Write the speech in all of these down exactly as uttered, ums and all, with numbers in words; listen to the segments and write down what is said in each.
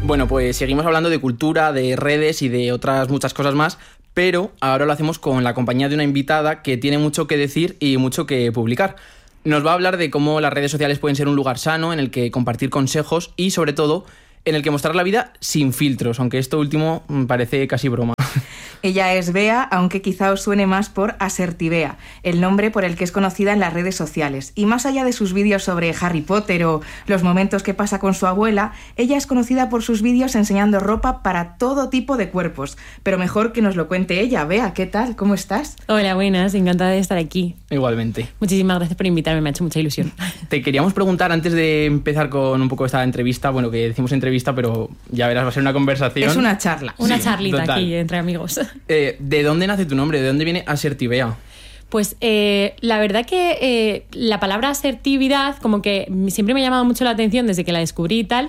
Bueno, pues seguimos hablando de cultura, de redes y de otras muchas cosas más, pero ahora lo hacemos con la compañía de una invitada que tiene mucho que decir y mucho que publicar. Nos va a hablar de cómo las redes sociales pueden ser un lugar sano en el que compartir consejos y, sobre todo, en el que mostrar la vida sin filtros, aunque esto último parece casi broma. Ella es Bea, aunque quizá os suene más por Asertivea, el nombre por el que es conocida en las redes sociales. Y más allá de sus vídeos sobre Harry Potter o los momentos que pasa con su abuela, ella es conocida por sus vídeos enseñando ropa para todo tipo de cuerpos. Pero mejor que nos lo cuente ella. Bea, ¿qué tal? ¿Cómo estás? Hola, buenas, encantada de estar aquí. Igualmente. Muchísimas gracias por invitarme, me ha hecho mucha ilusión. Te queríamos preguntar, antes de empezar con un poco esta entrevista, bueno, que decimos entrevista, pero ya verás, va a ser una conversación. Es una charla. Una Sí, charlita total. aquí entre amigos. Eh, ¿De dónde nace tu nombre? ¿De dónde viene Asertivea? Pues eh, la verdad que eh, la palabra asertividad como que siempre me ha llamado mucho la atención desde que la descubrí y tal,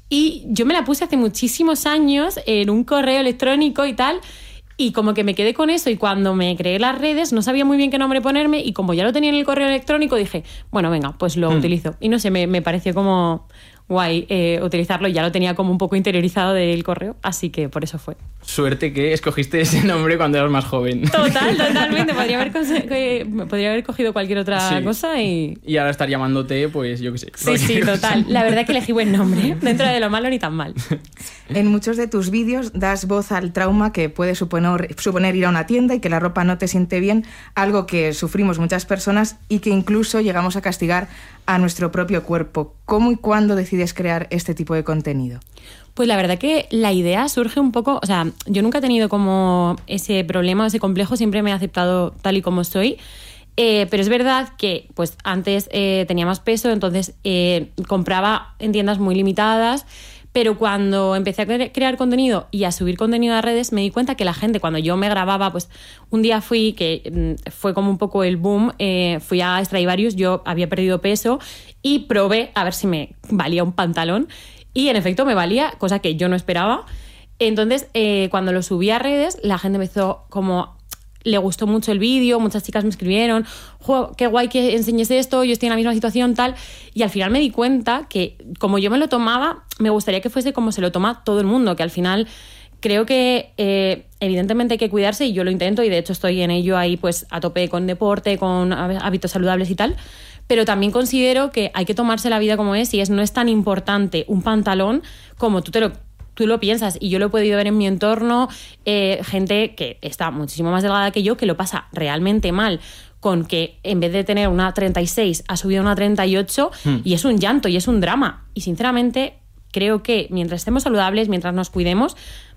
y yo me la puse hace muchísimos años en un correo electrónico y tal, y como que me quedé con eso, y cuando me creé las redes no sabía muy bien qué nombre ponerme, y como ya lo tenía en el correo electrónico dije, bueno, venga, pues lo Hmm. utilizo. Y no sé, me, me pareció como guay eh, utilizarlo, y ya lo tenía como un poco interiorizado del correo, así que por eso fue. Suerte que escogiste ese nombre cuando eras más joven. Total, totalmente. Podría haber, conse- que- podría haber cogido cualquier otra Sí. cosa y... Y ahora estar llamándote, pues yo qué sé. Sí, sí, total. La verdad que elegí buen nombre. Dentro de lo malo ni tan mal. En muchos de tus vídeos das voz al trauma que puede suponer, suponer ir a una tienda y que la ropa no te siente bien, algo que sufrimos muchas personas y que incluso llegamos a castigar a nuestro propio cuerpo. ¿Cómo y cuándo decides crear este tipo de contenido? Pues la verdad que la idea surge un poco... O sea, yo nunca he tenido como ese problema, ese complejo, siempre me he aceptado tal y como soy. Eh, pero es verdad que pues antes eh, tenía más peso, entonces eh, compraba en tiendas muy limitadas. Pero cuando empecé a cre- crear contenido y a subir contenido a redes, me di cuenta que la gente, cuando yo me grababa, pues un día fui, que mm, fue como un poco el boom, eh, fui a Stradivarius, yo había perdido peso y probé a ver si me valía un pantalón. Y en efecto me valía, cosa que yo no esperaba. Entonces, eh, cuando lo subí a redes, la gente empezó como... Le gustó mucho el vídeo, muchas chicas me escribieron, "Jo, qué guay que enseñes esto, yo estoy en la misma situación", tal. Y al final me di cuenta que, como yo me lo tomaba, me gustaría que fuese como se lo toma todo el mundo, que al final creo que eh, evidentemente hay que cuidarse, y yo lo intento, y de hecho estoy en ello ahí pues a tope con deporte, con hábitos saludables y tal. Pero también considero que hay que tomarse la vida como es, y es, no es tan importante un pantalón como tú te lo... tú lo piensas, y yo lo he podido ver en mi entorno, eh, gente que está muchísimo más delgada que yo, que lo pasa realmente mal, con que en vez de tener una treinta y seis ha subido a una treinta y ocho, mm. y es un llanto y es un drama. Y sinceramente creo que mientras estemos saludables, mientras nos cuidemos,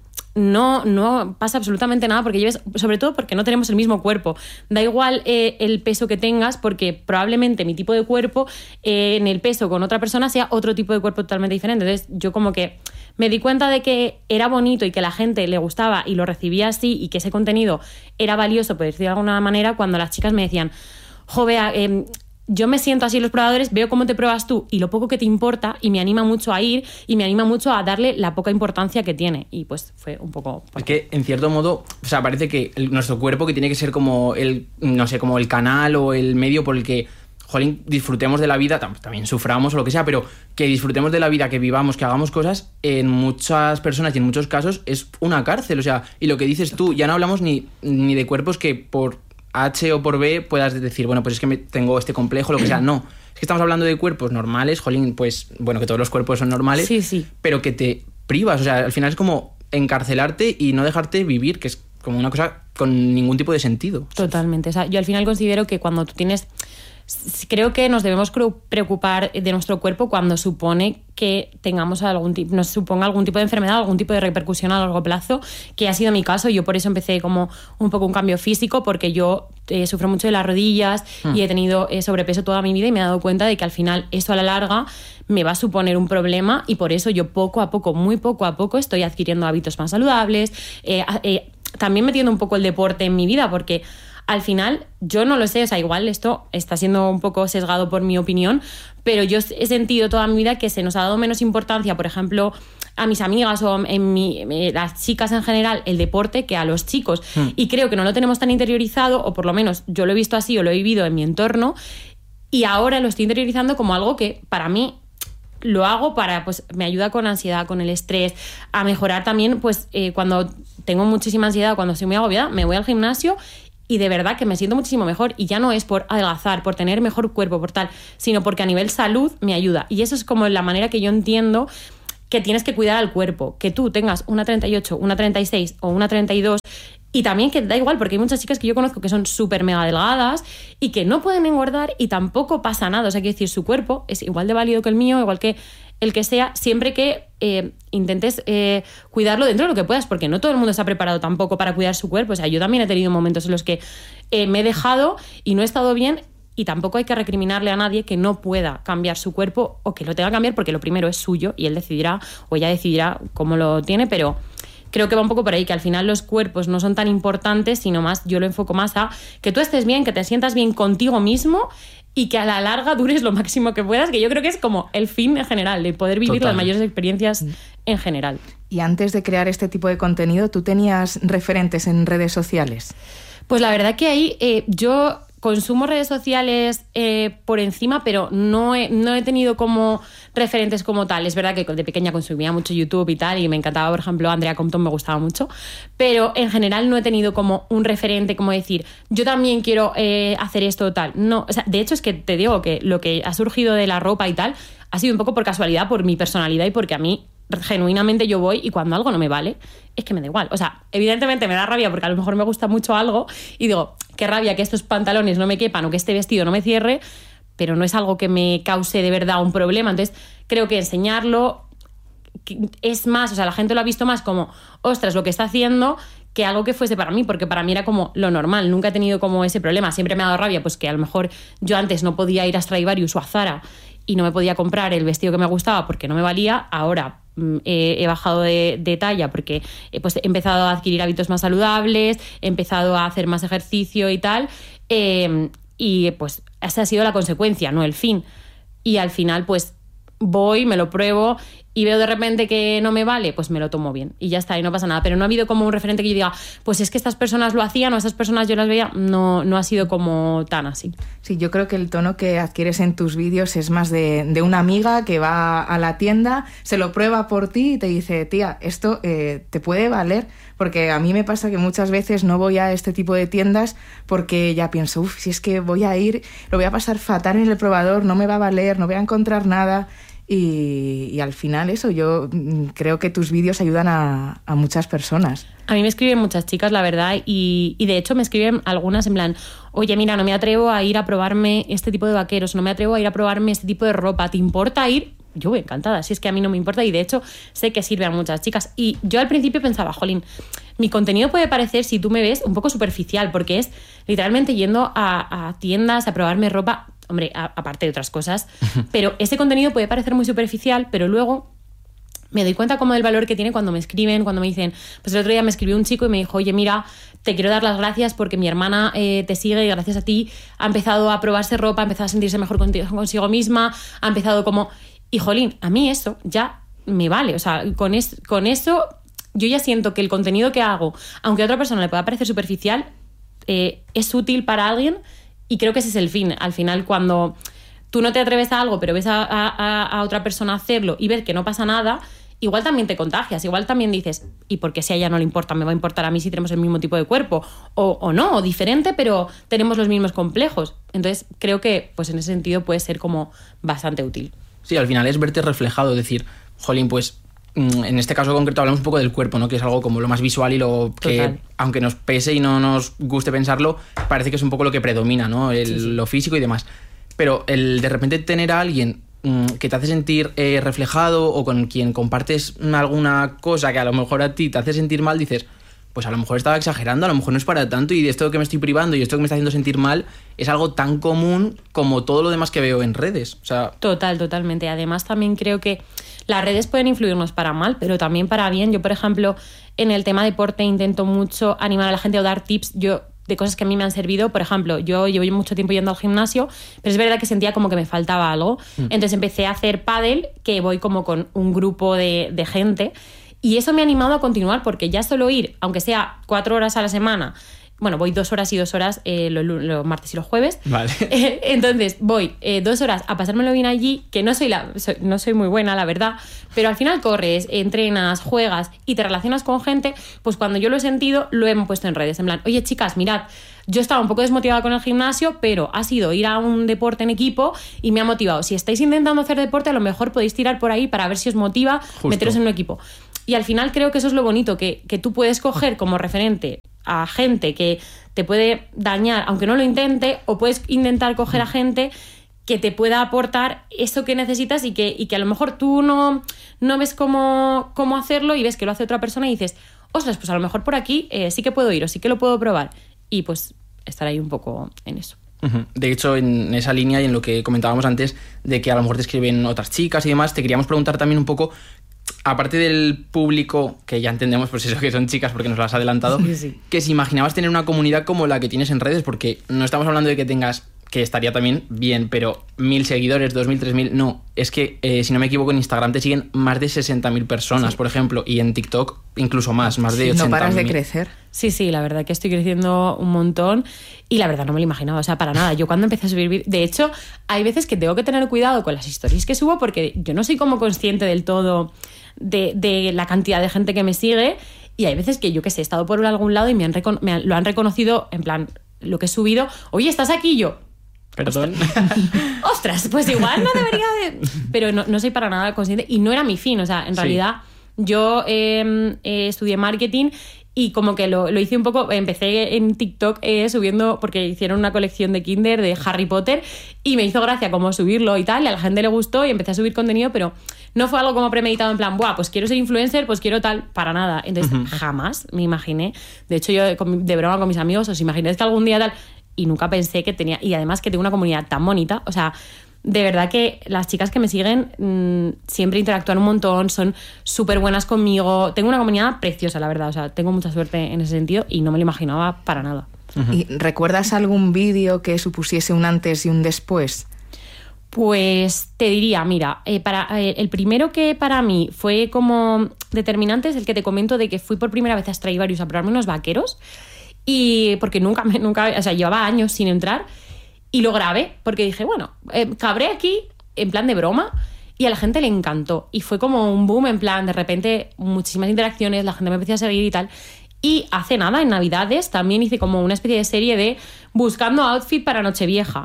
no, no pasa absolutamente nada, porque lleves, sobre todo porque no tenemos el mismo cuerpo. Da igual eh, el peso que tengas, porque probablemente mi tipo de cuerpo eh, en el peso con otra persona sea otro tipo de cuerpo totalmente diferente. Entonces yo como que me di cuenta de que era bonito y que a la gente le gustaba y lo recibía así, y que ese contenido era valioso, por decirlo de alguna manera, cuando las chicas me decían, jo, Bea, eh, yo me siento así en los probadores, veo cómo te pruebas tú y lo poco que te importa, y me anima mucho a ir, y me anima mucho a darle la poca importancia que tiene. Y pues fue un poco... Es que, en cierto modo, o sea, parece que el, nuestro cuerpo, que tiene que ser como el, no sé, como el canal o el medio por el que, jolín, disfrutemos de la vida, tam- también suframos o lo que sea, pero que disfrutemos de la vida, que vivamos, que hagamos cosas, en muchas personas y en muchos casos es una cárcel. O sea, y lo que dices tú, ya no hablamos ni, ni de cuerpos que por H o por B puedas decir, bueno, pues es que me tengo este complejo, lo que sea. No, es que estamos hablando de cuerpos normales, jolín, pues bueno, que todos los cuerpos son normales, Sí, sí. pero que te privas. O sea, al final es como encarcelarte y no dejarte vivir, que es como una cosa con ningún tipo de sentido. Totalmente. O sea, yo al final considero que cuando tú tienes... Creo que nos debemos preocupar de nuestro cuerpo cuando supone que tengamos algún tipo, nos suponga algún tipo de enfermedad, algún tipo de repercusión a largo plazo, que ha sido mi caso. Yo por eso empecé como un poco un cambio físico, porque yo eh, sufro mucho de las rodillas mm. y he tenido eh, sobrepeso toda mi vida, y me he dado cuenta de que al final eso a la larga me va a suponer un problema, y por eso yo poco a poco, muy poco a poco, estoy adquiriendo hábitos más saludables, eh, eh, también metiendo un poco el deporte en mi vida, porque al final, yo no lo sé, o sea, igual esto está siendo un poco sesgado por mi opinión, pero yo he sentido toda mi vida que se nos ha dado menos importancia, por ejemplo, a mis amigas o en mi, las chicas en general, el deporte, que a los chicos. Mm. Y creo que no lo tenemos tan interiorizado, o por lo menos yo lo he visto así o lo he vivido en mi entorno, y ahora lo estoy interiorizando como algo que para mí lo hago para, pues me ayuda con ansiedad, con el estrés, a mejorar también, pues eh, cuando tengo muchísima ansiedad, cuando estoy muy agobiada, me voy al gimnasio y de verdad que me siento muchísimo mejor, y ya no es por adelgazar, por tener mejor cuerpo, por tal, sino porque a nivel salud me ayuda. Y eso es como la manera que yo entiendo que tienes que cuidar al cuerpo, que tú tengas una treinta y ocho, una treinta y seis o una treinta y dos, y también que da igual, porque hay muchas chicas que yo conozco que son súper mega delgadas y que no pueden engordar y tampoco pasa nada. O sea, quiero decir, su cuerpo es igual de válido que el mío, igual que el que sea, siempre que eh, intentes eh, cuidarlo dentro de lo que puedas, porque no todo el mundo está preparado tampoco para cuidar su cuerpo. O sea, yo también he tenido momentos en los que eh, me he dejado y no he estado bien, y tampoco hay que recriminarle a nadie que no pueda cambiar su cuerpo o que lo tenga que cambiar, porque lo primero es suyo y él decidirá o ella decidirá cómo lo tiene, pero creo que va un poco por ahí, que al final los cuerpos no son tan importantes, sino más, yo lo enfoco más a que tú estés bien, que te sientas bien contigo mismo y que a la larga dures lo máximo que puedas, que yo creo que es como el fin en general, de poder vivir Total. Las mayores experiencias en general. Y antes de crear este tipo de contenido, ¿tú tenías referentes en redes sociales? Pues la verdad que ahí eh, yo consumo redes sociales eh, por encima, pero no he, no he tenido como referentes como tal. Es verdad que de pequeña consumía mucho YouTube y tal, y me encantaba, por ejemplo, Andrea Compton, me gustaba mucho, pero en general no he tenido como un referente, como decir, yo también quiero eh, hacer esto o tal. No, o sea, de hecho es que te digo que lo que ha surgido de la ropa y tal ha sido un poco por casualidad, por mi personalidad y porque a mí genuinamente yo voy y cuando algo no me vale, es que me da igual. O sea, evidentemente me da rabia porque a lo mejor me gusta mucho algo y digo, qué rabia que estos pantalones no me quepan o que este vestido no me cierre, pero no es algo que me cause de verdad un problema. Entonces, creo que enseñarlo es más, o sea, la gente lo ha visto más como, ostras, lo que está haciendo, que algo que fuese para mí, porque para mí era como lo normal, nunca he tenido como ese problema. Siempre me ha dado rabia, pues que a lo mejor yo antes no podía ir a Stradivarius o a Zara y no me podía comprar el vestido que me gustaba porque no me valía. Ahora eh, he bajado de, de talla porque eh, pues, he empezado a adquirir hábitos más saludables, he empezado a hacer más ejercicio y tal, eh, y pues esa ha sido la consecuencia, no el fin. Y al final pues voy, me lo pruebo y veo de repente que no me vale, pues me lo tomo bien y ya está, y no pasa nada. Pero no ha habido como un referente que yo diga, pues es que estas personas lo hacían o estas personas yo las veía. No, no ha sido como tan así. Sí, yo creo que el tono que adquieres en tus vídeos es más de, de una amiga que va a la tienda, se lo prueba por ti y te dice, tía, esto eh, te puede valer. Porque a mí me pasa que muchas veces no voy a este tipo de tiendas porque ya pienso, uff, si es que voy a ir, lo voy a pasar fatal en el probador, no me va a valer, no voy a encontrar nada. Y, y al final eso, yo creo que tus vídeos ayudan a, a muchas personas. A mí me escriben muchas chicas, la verdad, y, y de hecho me escriben algunas en plan, oye, mira, no me atrevo a ir a probarme este tipo de vaqueros, no me atrevo a ir a probarme este tipo de ropa, ¿te importa ir? Yo voy encantada, si es que a mí no me importa, y de hecho sé que sirve a muchas chicas. Y yo al principio pensaba, jolín, mi contenido puede parecer, si tú me ves, un poco superficial, porque es literalmente yendo a, a tiendas a probarme ropa, hombre, a, aparte de otras cosas, pero ese contenido puede parecer muy superficial, pero luego me doy cuenta como del valor que tiene cuando me escriben, cuando me dicen, pues el otro día me escribió un chico y me dijo, oye, mira, te quiero dar las gracias porque mi hermana eh, te sigue y gracias a ti ha empezado a probarse ropa, ha empezado a sentirse mejor contigo, consigo misma, ha empezado como... Y jolín, a mí eso ya me vale, o sea, con, es, con eso yo ya siento que el contenido que hago, aunque a otra persona le pueda parecer superficial, eh, es útil para alguien, y creo que ese es el fin. Al final, cuando tú no te atreves a algo, pero ves a, a, a otra persona hacerlo y ves que no pasa nada, igual también te contagias, igual también dices, ¿y por qué si a ella no le importa? ¿Me va a importar a mí si tenemos el mismo tipo de cuerpo? O, o no, o diferente, pero tenemos los mismos complejos. Entonces, creo que pues en ese sentido puede ser como bastante útil. Sí, al final es verte reflejado, decir, jolín, pues en este caso concreto hablamos un poco del cuerpo, ¿no? Que es algo como lo más visual y lo que, Total. Aunque nos pese y no nos guste pensarlo, parece que es un poco lo que predomina, ¿no? El, sí, sí. Lo físico y demás. Pero el de repente tener a alguien mmm, que te hace sentir eh, reflejado, o con quien compartes alguna cosa que a lo mejor a ti te hace sentir mal, dices, pues a lo mejor estaba exagerando, a lo mejor no es para tanto, y de esto que me estoy privando y esto que me está haciendo sentir mal es algo tan común como todo lo demás que veo en redes. O sea... Total, totalmente. Además también creo que las redes pueden influirnos para mal, pero también para bien. Yo, por ejemplo, en el tema deporte intento mucho animar a la gente o dar tips yo de cosas que a mí me han servido. Por ejemplo, yo llevo mucho tiempo yendo al gimnasio, pero es verdad que sentía como que me faltaba algo. Mm. Entonces empecé a hacer pádel, que voy como con un grupo de, de gente. Y eso me ha animado a continuar, porque ya solo ir, aunque sea cuatro horas a la semana, bueno, voy dos horas y dos horas eh, los, los martes y los jueves. Vale. Eh, entonces voy eh, dos horas a pasármelo bien allí, que no soy, la, soy, no soy muy buena, la verdad, pero al final corres, entrenas, juegas y te relacionas con gente, pues cuando yo lo he sentido, lo he puesto en redes, en plan, oye chicas, mirad, yo estaba un poco desmotivada con el gimnasio, pero ha sido ir a un deporte en equipo y me ha motivado. Si estáis intentando hacer deporte, a lo mejor podéis tirar por ahí para ver si os motiva Justo. meteros en un equipo. Y al final creo que eso es lo bonito, que, que tú puedes coger como referente a gente que te puede dañar, aunque no lo intente, o puedes intentar coger a gente que te pueda aportar eso que necesitas y que, y que a lo mejor tú no, no ves cómo, cómo hacerlo y ves que lo hace otra persona y dices, ostras, pues a lo mejor por aquí eh, sí que puedo ir o sí que lo puedo probar. Y pues estar ahí un poco en eso. De hecho, en esa línea y en lo que comentábamos antes de que a lo mejor te escriben otras chicas y demás, te queríamos preguntar también un poco, aparte del público, que ya entendemos pues eso, que son chicas porque nos lo has adelantado, Sí, sí. que si imaginabas tener una comunidad como la que tienes en redes, porque no estamos hablando de que tengas, que estaría también bien, pero mil seguidores, dos mil, tres mil, no, es que eh, si no me equivoco en Instagram te siguen más de sesenta mil personas, sí. por ejemplo, y en TikTok incluso más, más de ochenta mil. No paras de crecer. Sí, sí, la verdad que estoy creciendo un montón y la verdad no me lo imaginaba, o sea, para nada. Yo cuando empecé a subir, de hecho, hay veces que tengo que tener cuidado con las stories que subo porque yo no soy como consciente del todo de, de la cantidad de gente que me sigue y hay veces que yo que sé, he estado por algún lado y me, han recono- me han, lo han reconocido en plan, lo que he subido, oye, ¿estás aquí? Yo... Perdón. Ostras, pues igual no debería de... Pero no, no soy para nada consciente y no era mi fin, o sea, en sí. realidad yo eh, eh, estudié marketing y como que lo, lo hice un poco, empecé en TikTok eh, subiendo, porque hicieron una colección de Kinder de Harry Potter y me hizo gracia como subirlo y tal, y a la gente le gustó y empecé a subir contenido, pero no fue algo como premeditado en plan, buah, pues quiero ser influencer, pues quiero tal, para nada. Entonces uh-huh. jamás me imaginé, de hecho yo de broma con mis amigos, os imagináis que algún día tal, y nunca pensé que tenía, y además que tengo una comunidad tan bonita, o sea... De verdad que las chicas que me siguen mmm, siempre interactúan un montón, son súper buenas conmigo. Tengo una comunidad preciosa, la verdad. O sea, tengo mucha suerte en ese sentido y no me lo imaginaba para nada. Uh-huh. ¿Y recuerdas algún vídeo que supusiese un antes y un después? Pues te diría, mira, eh, para, eh, el primero que para mí fue como determinante es el que te comento de que fui por primera vez a Stradivarius a probarme unos vaqueros y porque nunca, nunca, o sea, llevaba años sin entrar. Y lo grabé porque dije, bueno, eh, cabré aquí en plan de broma y a la gente le encantó. Y fue como un boom en plan, de repente, muchísimas interacciones, la gente me empezó a seguir y tal. Y hace nada, en Navidades, también hice como una especie de serie de buscando outfit para Nochevieja.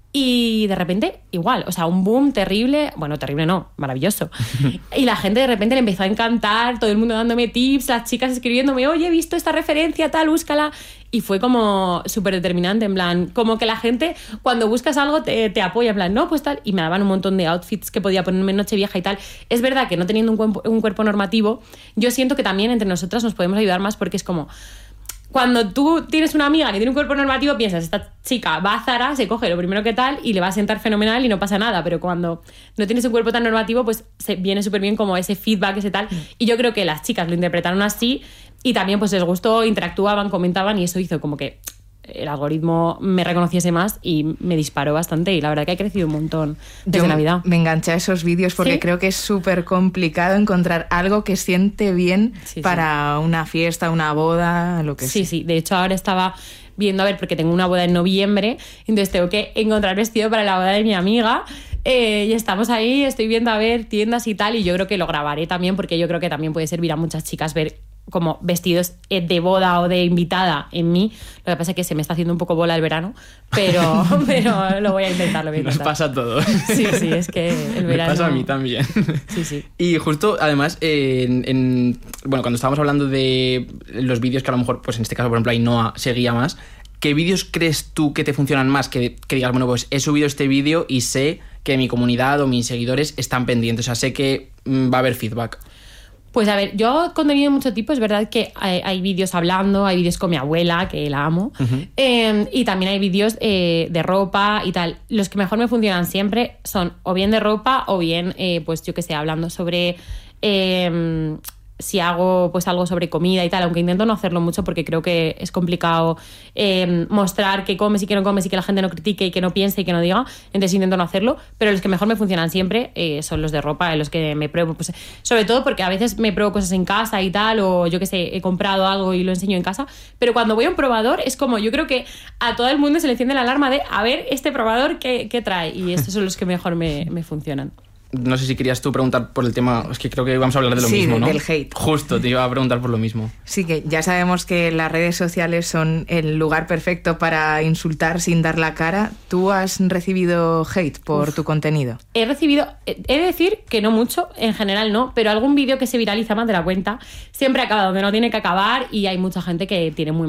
Y de repente, igual, o sea, un boom terrible, bueno, terrible no, maravilloso. Y la gente de repente le empezó a encantar, todo el mundo dándome tips, las chicas escribiéndome, oye, he visto esta referencia, tal, búscala. Y fue como súper determinante, en plan, como que la gente, cuando buscas algo, te, te apoya, en plan, no, pues tal. Y me daban un montón de outfits que podía ponerme en Nochevieja y tal. Es verdad que no teniendo un cuerpo, un cuerpo normativo, yo siento que también entre nosotras nos podemos ayudar más porque es como... Cuando tú tienes una amiga que tiene un cuerpo normativo, piensas, esta chica va a Zara, se coge lo primero que tal y le va a sentar fenomenal y no pasa nada. Pero cuando no tienes un cuerpo tan normativo, pues se viene súper bien como ese feedback, ese tal. Y yo creo que las chicas lo interpretaron así y también pues les gustó, interactuaban, comentaban y eso hizo como que el algoritmo me reconociese más y me disparó bastante y la verdad que ha crecido un montón desde Yo Navidad. Me enganché a esos vídeos porque ¿sí? creo que es súper complicado encontrar algo que siente bien sí, para sí. una fiesta, una boda, lo que sea. Sí, sí, de hecho ahora estaba viendo, a ver, porque tengo una boda en noviembre, entonces tengo que encontrar vestido para la boda de mi amiga eh, y estamos ahí, estoy viendo a ver tiendas y tal y yo creo que lo grabaré también porque yo creo que también puede servir a muchas chicas ver como vestidos de boda o de invitada en mí. Lo que pasa es que se me está haciendo un poco bola el verano, pero, pero lo voy a intentar, lo voy a intentar. Nos pasa a todos. Sí, sí, es que el verano... Me pasa a mí también. Sí, sí. Y justo, además, eh, en, en, bueno, cuando estábamos hablando de los vídeos que a lo mejor, pues en este caso, por ejemplo, Ainhoa seguía más, ¿qué vídeos crees tú que te funcionan más? Que, que digas, bueno, pues he subido este vídeo y sé que mi comunidad o mis seguidores están pendientes, o sea, sé que mmm, va a haber feedback. Pues a ver, yo hago contenido de mucho tipo, es verdad que hay, hay vídeos hablando, hay vídeos con mi abuela, que la amo, uh-huh. eh, y también hay vídeos eh, de ropa y tal. Los que mejor me funcionan siempre son o bien de ropa o bien, eh, pues yo qué sé, hablando sobre... Eh, si hago pues algo sobre comida y tal, aunque intento no hacerlo mucho porque creo que es complicado eh, mostrar qué comes y qué no comes y que la gente no critique y que no piense y que no diga, entonces intento no hacerlo, pero los que mejor me funcionan siempre eh, son los de ropa, en los que me pruebo, pues, sobre todo porque a veces me pruebo cosas en casa y tal, o yo que sé, he comprado algo y lo enseño en casa, pero cuando voy a un probador es como, yo creo que a todo el mundo se le enciende la alarma de a ver este probador qué, qué trae, y estos son los que mejor me, me funcionan. No sé si querías tú preguntar por el tema, es que creo que vamos a hablar de lo sí, mismo, ¿no? del hate. Justo, te iba a preguntar por lo mismo. Sí, que ya sabemos que las redes sociales son el lugar perfecto para insultar sin dar la cara. ¿Tú has recibido hate por Uf. tu contenido? He recibido, he de decir que no mucho, en general no, pero algún vídeo que se viraliza más de la cuenta siempre acaba donde no tiene que acabar y hay mucha gente que tiene muy